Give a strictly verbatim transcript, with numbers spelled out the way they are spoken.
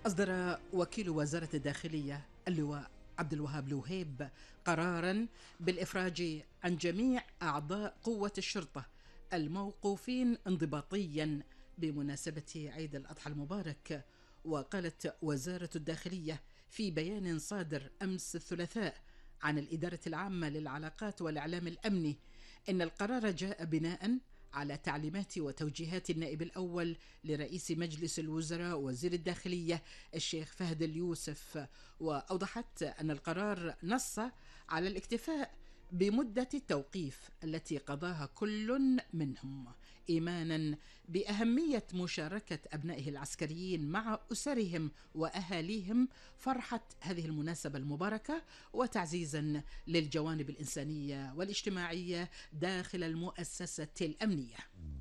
أصدر وكيل وزارة الداخلية اللواء عبد الوهاب لوهيب قراراً بالإفراج عن جميع أعضاء قوة الشرطة الموقوفين انضباطياً بمناسبة عيد الأضحى المبارك. وقالت وزارة الداخلية في بيان صادر أمس الثلاثاء عن الإدارة العامة للعلاقات والإعلام الأمني إن القرار جاء بناءً على تعليمات وتوجيهات النائب الأول لرئيس مجلس الوزراء وزير الداخلية الشيخ فهد اليوسف. وأوضحت أن القرار نص على الاكتفاء بمدة التوقيف التي قضاها كل منهم، إيمانا بأهمية مشاركة أبنائه العسكريين مع أسرهم وأهاليهم فرحة هذه المناسبة المباركة، وتعزيزا للجوانب الإنسانية والاجتماعية داخل المؤسسة الأمنية.